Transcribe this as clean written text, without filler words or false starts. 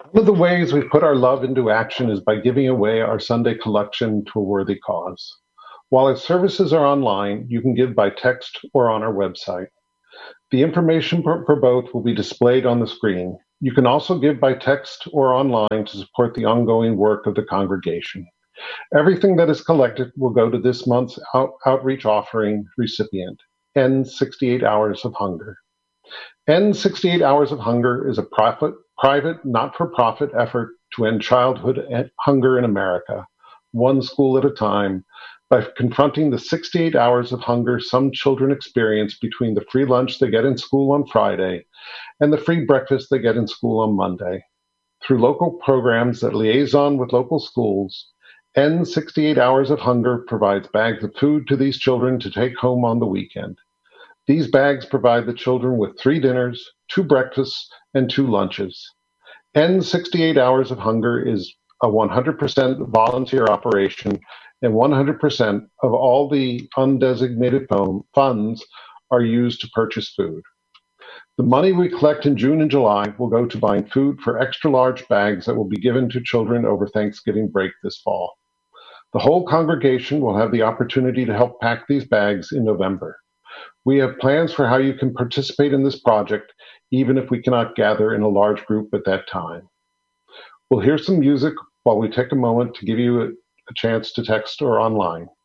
One of the ways we put our love into action is by giving away our Sunday collection to a worthy cause. While its services are online, you can give by text or on our website. The information for both will be displayed on the screen. You can also give by text or online to support the ongoing work of the congregation. Everything that is collected will go to this month's outreach offering recipient, End 68 Hours of Hunger. End 68 Hours of Hunger is a private, not-for-profit effort to end childhood hunger in America, one school at a time, by confronting the 68 hours of hunger some children experience between the free lunch they get in school on Friday and the free breakfast they get in school on Monday. Through local programs that liaison with local schools, End 68 Hours of Hunger provides bags of food to these children to take home on the weekend. These bags provide the children with 3 dinners, 2 breakfasts, and 2 lunches. End 68 Hours of Hunger is a 100% volunteer operation, and 100% of all the undesignated funds are used to purchase food. The money we collect in June and July will go to buying food for extra large bags that will be given to children over Thanksgiving break this fall. The whole congregation will have the opportunity to help pack these bags in November. We have plans for how you can participate in this project, even if we cannot gather in a large group at that time. We'll hear some music while we take a moment to give you a chance to text or online.